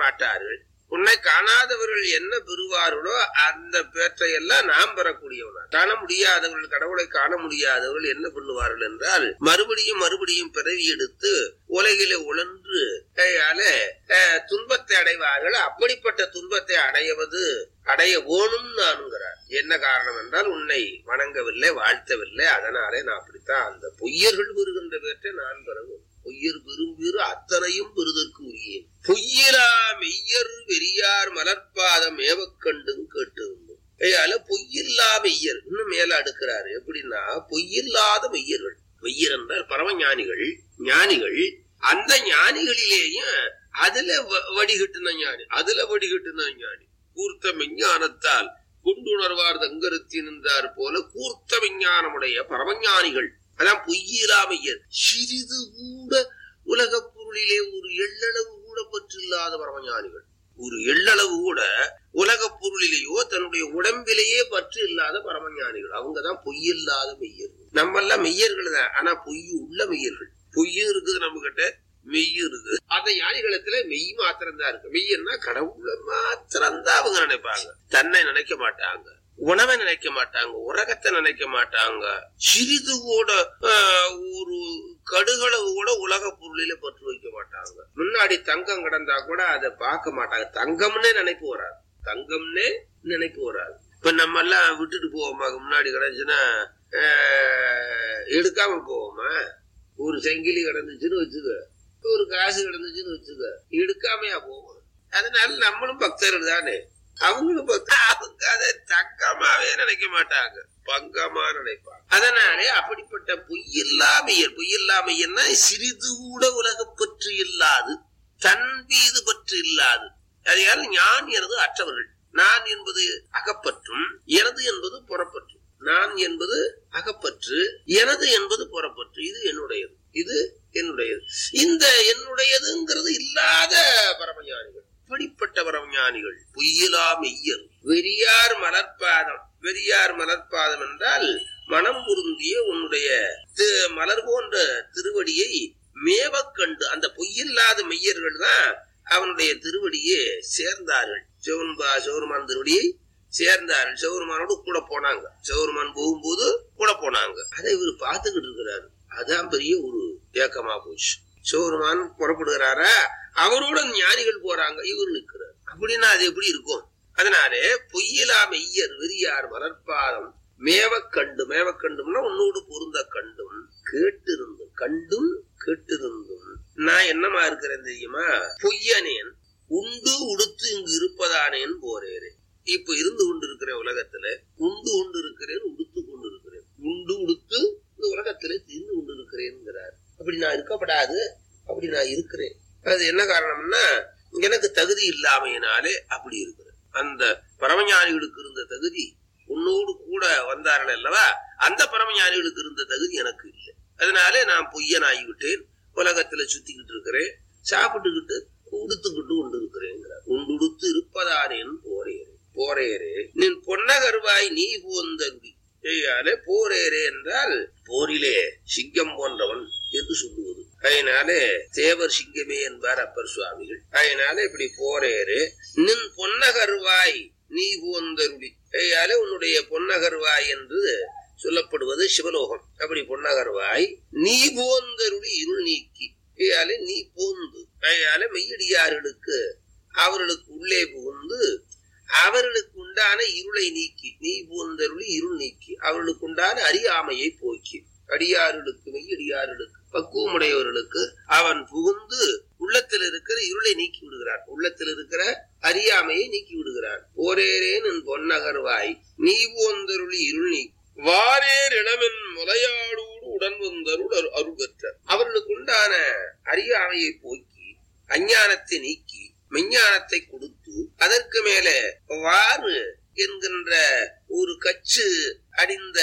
மாட்டார்கள். உன்னை காணாதவர்கள் என்ன பெறுவார்களோ அந்த பேற்றையெல்லாம் நாம் பெறக்கூடியவனா. காண முடியாதவர்கள், கடவுளை காண முடியாதவர்கள் என்ன பண்ணுவார்கள் என்றால் மறுபடியும் மறுபடியும் பிறவி எடுத்து உலகிலே உழன்று துன்பத்தை அடைவார்கள். அப்படிப்பட்ட துன்பத்தை அடைய வேணும் நான்கிறார். என்ன காரணம் என்றால் உன்னை வணங்கவில்லை, வாழ்த்தவில்லை. அதனாலே நான் அப்படித்தான் அந்த பொய்யர்கள் பெறுகின்ற பேற்றை நான் பெறவும். பொய்யர் பெரும்பீறு அத்தனையும் பெறுதற்கு உரியேன். பொய்யிலா மெய்யர் வெறியார் மலர்பாதம் ஏவக்கண்டும் கேட்டிருந்தோம். பொய்யில்லா மெய்யர் இன்னும் மேல அடுக்கிறாரு. எப்படின்னா பொய்யில்லாத மெய்யர்கள். மெய்யர் என்றால் பரமஞானிகள். ஞானிகள் அந்த ஞானிகளிலேயும் அதுல வடிகட்டின ஞானி கூர்த்த விஞ்ஞானத்தால் கொண்டுணர்வார் தங்கருத்தி நின்றார் போல கூர்த்த விஞ்ஞானமுடைய பரமஞானிகள். அதான் பொய்யிலா மெய்யர். சிறிது கூட உலக பொருளிலே ஒரு எள்ளளவு கூட பற்றில்லாத பரமஞானிகள். ஒரு எள்ளளவு கூட உலக பொருளிலேயோ தன்னுடைய உடம்பிலேயே பற்று இல்லாத பரமஞானிகள். அவங்கதான் பொய்யில்லாத மெய்யர்கள். நம்ம எல்லாம் மெய்யர்கள் தான். ஆனா பொய் உள்ள மெய்யர்கள். பொய்யும் இருக்குது நம்ம கிட்ட, மெய்யும் இருக்குது. அந்த ஞானிகளத்துல மெய் மாத்திரம்தான் இருக்கு. மெய்யன்னா கடவுள மாத்திரம்தான் அவங்க நினைப்பாங்க. தன்னை நினைக்க மாட்டாங்க, உணவை நினைக்க மாட்டாங்க, உலகத்தை நினைக்க மாட்டாங்க. சிறிது கூட ஒரு கடுகளவு கூட உலக பொருளில பற்று வைக்க மாட்டாங்க. முன்னாடி தங்கம் கிடந்தா கூட அதை பார்க்க மாட்டாங்க. தங்கம்னே நினைப்பு வராது. இப்ப நம்ம எல்லாம் விட்டுட்டு போவோமா? முன்னாடி கிடந்துச்சுன்னா எடுக்காம போவோமா? ஒரு செங்கிலி கிடந்துச்சுன்னு வச்சுக்க, ஒரு காசு கிடந்துச்சுன்னு வச்சுக்க, எடுக்காமையா போவோம். அதனால நம்மளும் பக்தர்கள் தானே. அவங்களும் அவங்க அதை தங்கமாவே நினைக்க மாட்டாங்க, பங்கமா நினைப்பாங்க. அதனாலே அப்படிப்பட்ட பொய்யில்லாமையன்னா சிறிது கூட உலக பற்று இல்லாது, தன் மீது பற்று இல்லாது. அதையால் ஞான் எனது அற்றவர்கள். நான் என்பது அகப்பற்றும், எனது என்பது புறப்பற்று. நான் என்பது அகப்பற்று, எனது என்பது புறப்பற்று. இது என்னுடையது. இந்த என்னுடையதுங்கிறது இல்லாத பரமஞானிகள். இப்படிப்பட்ட பரமஞானிகள் பொய்யிலா மெய்யர் வெறியார் மலர்பாதம் என்றால் மனம் பொருந்திய உன்னுடைய மலர் போன்ற திருவடியை மேவக்கண்டு. அந்த பொய்யில்லாத மெய்யர்கள் தான் அவனுடைய திருவடியை சேர்ந்தார்கள். சிவருமான் திருவடியை சேர்ந்தார்கள். சிவருமானோடு கூட போனாங்க. சிவருமான் போகும்போது கூட போனாங்க. அதை இவர் பார்த்துக்கிட்டு இருக்கிறாரு. அதான் பெரிய ஒரு ஏக்கமா போச்சு. சிவருமான் புறப்படுகிறாரா, அவரோட ஞானிகள் போறாங்க, இவர் நிற்கிறார். அப்படின்னா அது எப்படி இருக்கும்? அதனாலே பொய்யிலா மெய்யர் வெறியார் மலர்பாதம் மேவக்கண்டும்னா உன்னோடு பொருந்த கண்டும் கேட்டிருந்தும் நான் என்னமா இருக்கிறேன் தெரியுமா? பொய்யனேன் உண்டு உடுத்து இங்கு இருப்பதானேன் போறேன். இப்ப இருந்து கொண்டு இருக்கிறேன் உலகத்துல, உண்டு கொண்டு இருக்கிறேன், உடுத்து கொண்டு இருக்கிறேன். உண்டு உடுத்து இந்த உலகத்துல திரிந்து கொண்டு இருக்கிறேன். அப்படி நான் இருக்கப்படாது, அப்படி நான் இருக்கிறேன். அது என்ன காரணம்னா எனக்கு தகுதி இல்லாமையினாலே அப்படி இருக்கிறேன். அந்த பரமஞானிகளுக்கு இருந்த தகுதி உன்னோடு கூட வந்தார்கள் அல்லவா, அந்த பரமஞானிகளுக்கு இருந்த தகுதி எனக்கு இல்லை. அதனாலே நான் பொய்யனாகிவிட்டேன். உலகத்துல சுத்திக்கிட்டு இருக்கிறேன், சாப்பிட்டுக்கிட்டு உடுத்துக்கிட்டு கொண்டு இருக்கிறேங்கிறார். உண்டுடுத்து இருப்பதானேன் போரேரே நின் பொன்னகர்வாய் நீ போந்தருடி. போரேரே என்றால் போரிலே சிங்கம் போன்றவன் என்று சொல்லுவது. அதனாலே தேவர் சிங்கமே என்பார் அப்பர் சுவாமிகள். அதனால இப்படி போரேரே நின் பொன்னகர்வாய் நீ போந்தருடி. உன்னுடைய பொன்னகர்வாய் என்று சொல்லப்படுவது சிவலோகம். அப்படி பொன்னகர்வாய் நீ போந்தருடி இருள் நீக்கி. நீ போந்து மெய்யடியார்களுக்கு அவர்களுக்கு உள்ளே புகுந்து அவர்களுக்கு உண்டான இருளை நீக்கி, நீ போந்தருளி இருள் நீக்கி அவர்களுக்கு உண்டான அறியாமையை போக்கி, அடியார்களுக்கு மெய்யடியார்களுக்கு பக்குவமுடையவர்களுக்கு அவன் புகுந்து உள்ளத்தில் இருக்கிற இருளை நீக்கி விடுகிறான், உள்ளத்தில் இருக்கிற அறியாமையை நீக்கி விடுகிறான். ஓரேரேன் என் பொன்னகர்வாய் நீ போந்தருளி இருள் நீக்கி வாரேர் இளமென் முலையாடோடு உடன் வந்தருள் அருள் பெற்ற. அவர்களுக்கு உண்டான அறியாமையை போக்கி அஞ்ஞானத்தை நீக்கி மெஞ்ஞானத்தை கொடுத்து அதற்கு மேலே வாறு என்கின்ற ஒரு கச்சு அடிந்த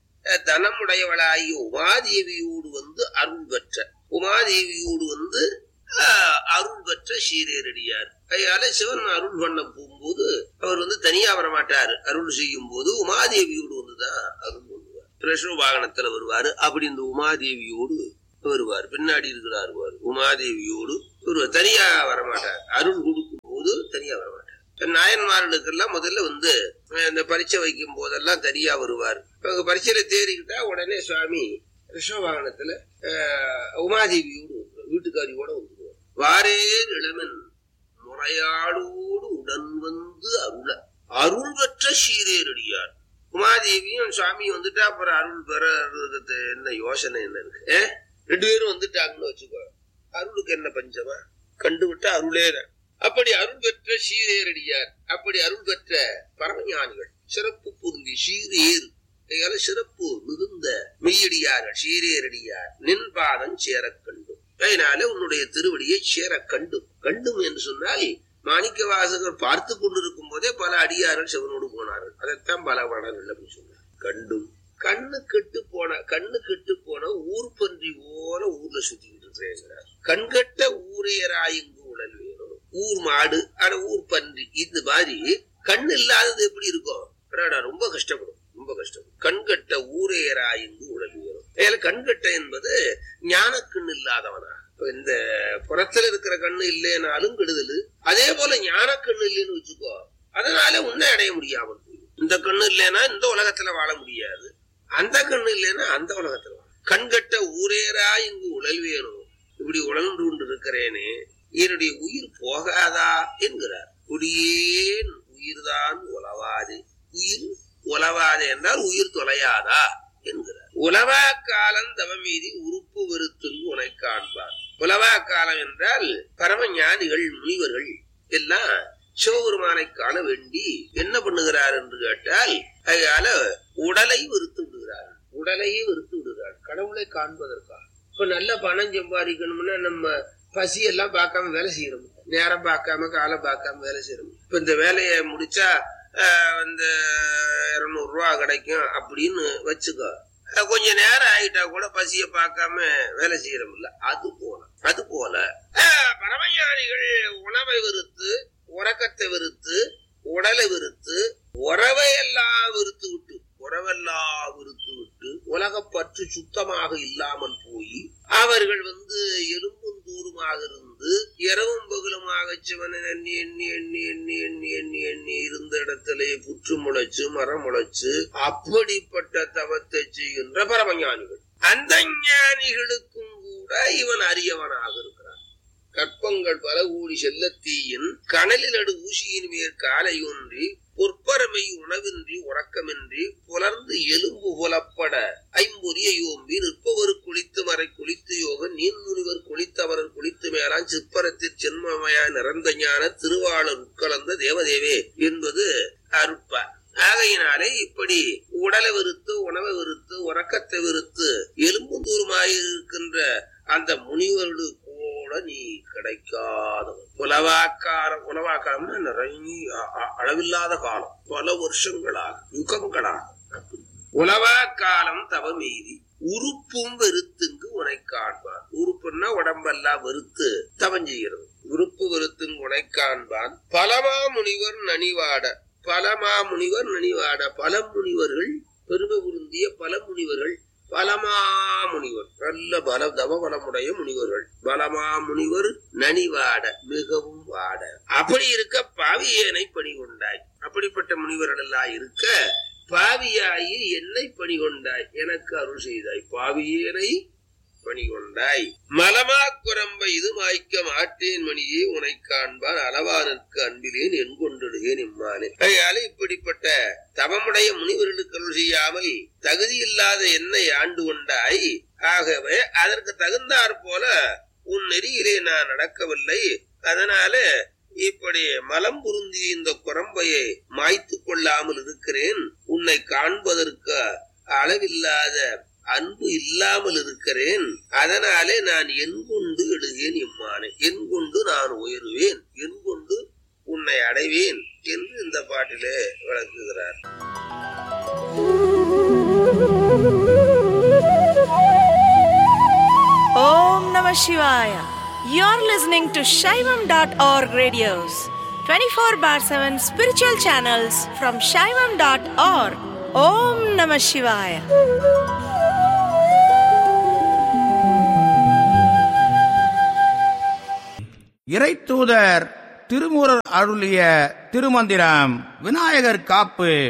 தனமுடையவளாகி உமாதேவியோடு வந்து அருள் பெற்ற, உமாதேவியோடு வந்து அருள் பெற்ற சீரேரடியார். அதனால சிவன் அருள் பண்ண போகும்போது அவர் வந்து தனியா வர மாட்டாரு. அருள் செய்யும் போது உமாதேவியோடு வந்துதான் அருள் பண்ணுவார். பிரஷ்ண வாகனத்துல வருவாரு. அப்படி இந்த உமாதேவியோடு வருவார். பின்னாடி இருக்கிறார் உமாதேவியோடு வருவார். தனியா வரமாட்டார். அருள் கொடுக்கும் போது தனியா வரமாட்டார். நாயன்மார்களுக்கெல்லாம் முதல்ல இந்த பரீட்சை வைக்கும் போதெல்லாம் தனியா வருவார். அவங்க பரீட்சையில தேறிக்கிட்டா உடனே சுவாமி ரிஷவாகனத்துல உமாதேவியோடு வீட்டுக்காரியோட வந்துடுவார். வாரே இளமன் முறையாடோடு உடன் வந்து அருள் பெற்ற சீரேரடியார். உமாதேவியும் சுவாமி வந்துட்டா அப்புறம் அருள் பெற என்ன யோசனை என்ன இருக்கு? 2 பேரும் வந்துட்டாங்கன்னு வச்சுக்கோ, அருளுக்கு என்ன பஞ்சமா? கண்டுவிட்டா அருளேதான். அப்படி அருள் பெற்ற சீரேரடியார். அப்படி அருள் பெற்ற பரமஞானிகள், சிறப்பு பொருந்தி சீரேறு சிறப்பு மிகுந்த மெய்யடியார்கள் சீரேரடியார் நின் பாதம் சேர கண்டும். அதனால உன்னுடைய திருவடியை சேர கண்டும். கண்டும் என்று சொன்னால் மாணிக்க வாசகர் பார்த்து கொண்டிருக்கும் போதே பல அடியார்கள் சிவனோடு போனார்கள். அதைத்தான் பல பாடல்கள் அப்படின்னு சொன்னார். கண்டும் கண்ணு கெட்டு போன ஊர் பன்றி போல ஊர்ல சுத்திக்கிட்டு இருக்கிறேங்கிறார். கண்கட்ட ஊரையராயிங்கு உடல் வேணும். ஊர் மாடு ஆனா ஊர் பன்றி இந்த மாதிரி கண்ணு இல்லாதது எப்படி இருக்கும்? ரொம்ப கஷ்டப்படும். கண்கட்ட ஊரையராயிங்கு உடல் வேணும். கண்கட்ட என்பது ஞான கண்ணு இல்லாதவனா. இந்த புறத்துல இருக்கிற கண்ணு இல்லைனாலும் கெடுதல். அதே போல ஞான கண்ணு இல்லைன்னு வச்சுக்கோ, அதனால உன்னை அடைய முடியாமல் போயிடும். இந்த கண்ணு இல்லைன்னா இந்த உலகத்துல வாழ முடியாது, அந்த கண்ணு இல்லைன்னா அந்த உலகத்துல வாழ. கண்கட்ட ஊரேரா இங்கு உழல் வேணும். இப்படி உழன்று கொண்டு இருக்கிறேனே, என்னுடைய உயிர் போகாதா என்கிறார். குடியேன் உயிர்தான் உலவாது. உயிர் உலவாது என்றால் உயிர் தொலையாதா என்கிறார். உலவா காலம் தவமீதி உறுப்பு வெறுத்துங்கு உனை காண்பார். உலவா காலம் என்றால் பரம ஞானிகள் முனிவர்கள் எல்லாம் சிவபெருமானை காண வேண்டி என்ன பண்ணுகிறார் என்று கேட்டால், அதனால உடலை வெறுத்து விடுகிறார். கடவுளை காண்பதற்காக. இப்ப நல்ல பணம் சம்பாதிக்கணும்னா நம்ம பசி எல்லாம் பார்க்காம வேலை செய்யறோம், நேரம் பார்க்காம காலம் பார்க்காம வேலை செய்யறோம். இப்ப இந்த வேலையை முடிச்சா 200 ரூபா கிடைக்கும் அப்படின்னு வச்சுக்கோ. கொஞ்ச நேரம் ஆயிட்டா கூட பசிய பார்க்காம வேலை செய்யறோம்ல. அது போல பரமஞானிகள் உணவை வெறுத்து, உறக்கத்தை வெறுத்து, உடலை வெறுத்து, உறவையெல்லாம் வெறுத்து விட்டு உலகப்பற்று சுத்தமாக இல்லாமல் போய் அவர்கள் எலும்பும் தூருமாக இருந்து இரவும் பகலுமாக சிவனை எண்ணி எண்ணி எண்ணி எண்ணி எண்ணி எண்ணி எண்ணி இருந்த இடத்திலே புற்று முளைச்சு மரம் முளைச்சு அப்படிப்பட்ட தவத்தை செய்கின்ற பரமஞானிகள். அந்த ஞானிகளுக்கும் கூட இவன் அரியவனாக இருக்கிறான். கற்பங்கள் பல கூடி செல்லத்தீயின் கனலில் நடு ஊசியின் மேற் காலை ஒன்றி பொற்பரமை உணவின்றி உறக்கமின்றி புலர்ந்து எலும்பு புலப்பட ஐம்பொரிய யோம்பி நிற்பவர் குளித்து மறை குளித்து யோக நீன் முனிவர் குளித்தவரர் குளித்து மேலான் சிற்பரத்தில் சென்மமயா நிறந்த ஞான திருவாளர் உட்கலந்த தேவதேவே என்பது அருட்பா. ஆகையினாலே இப்படி உடலை வெறுத்து, உணவை வெறுத்து, உறக்கத்தை வெறுத்து எலும்பு தூரமாயிருக்கின்ற அந்த முனிவர்களுக்கு கூட நீ கிடைக்காதவன். உலவாக்காலம்னா நிறைய அளவில்லாத காலம், பல வருஷங்களாக யுகங்களாக. உலவா காலம் தவமீதி உறுப்பும் வெறுத்துங்கு உனை காண்பான். உறுப்புன்னா உடம்பெல்லாம் வெறுத்து தவம் செய்கிறது. உறுப்பு வெறுத்துங்கு உனை காண்பான். பலமா முனிவர் நனிவாட. பல முனிவர்கள் பெருமை பொருந்திய பல முனிவர்கள். பலமாமுனிவர் நல்ல தவ பலமுடைய முனிவர்கள். பலமாமுனிவர் நனிவாட மிகவும் வாட. அப்படி இருக்க பாவியேனை பணி கொண்டாய். அப்படிப்பட்ட முனிவர்கள் எல்லாம் இருக்க பாவியாயி என்னை பணி கொண்டாய், எனக்கு அருள் செய்தாய். பாவியேனை பணி கொண்டாய். மலமா குரம்ப இது மாய்க்க மாட்டேன் மணியே உனை காண்பான் அளவானுக்கு அன்பிலேன் என் கொண்டிடுகேன் இம்மானே. அதனால இப்படிப்பட்ட தவமுடைய முனிவர்களுக்கு அருள் செய்யாமல் தகுதி இல்லாத என்னை ஆண்டு கொண்டாய். ஆகவே அதற்கு தகுந்தாற் போல உன் நெறியிலே நான் நடக்கவில்லை. அதனால இப்படி மலம் பொருந்திய இந்த குரம்பையை மாய்த்து கொள்ளாமல் இருக்கிறேன். உன்னை காண்பதற்கு அளவில்லாத அன்பு இல்லாமல் இருக்கிறேன். அதனாலே நான் என் கொண்டு எழுகேன் இம்மானே. என் கொண்டு நான் உயர்வேன், என் கொண்டு உன்னை அடைவேன் என்று இந்த பாட்டிலே விளக்குகிறார். Om Namah Shivaya. You're listening to Shaivam.org radios, 24/7 spiritual channels from Shaivam.org. Om Namah Shivaya. இறைத்தூதர் திருமூரர் அருளிய திருமந்திரம். விநாயகர் காப்பு.